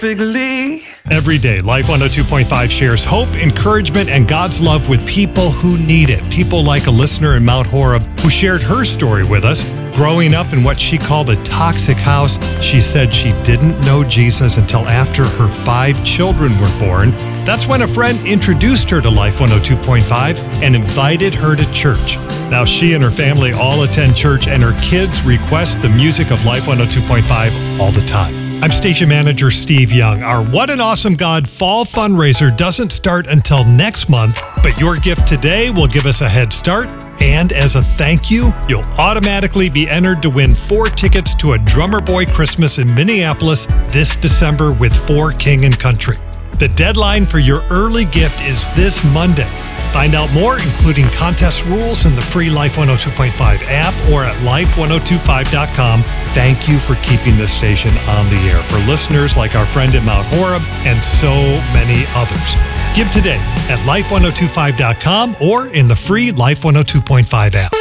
perfectly. Every day, Life 102.5 shares hope, encouragement, and God's love with people who need it. People like a listener in Mount Horeb who shared her story with us. Growing up in what she called a toxic house, she said she didn't know Jesus until after her 5 children were born. That's when a friend introduced her to Life 102.5 and invited her to church. Now she and her family all attend church, and her kids request the music of Life 102.5 all the time. I'm station manager Steve Young. Our What an Awesome God fall fundraiser doesn't start until next month, but your gift today will give us a head start. And as a thank you, you'll automatically be entered to win 4 tickets to a Drummer Boy Christmas in Minneapolis this December with 4 King and Country. The deadline for your early gift is this Monday. Find out more, including contest rules in the free Life 102.5 app or at life1025.com. Thank you for keeping this station on the air for listeners like our friend at Mount Horeb and so many others. Give today at life1025.com or in the free Life 102.5 app.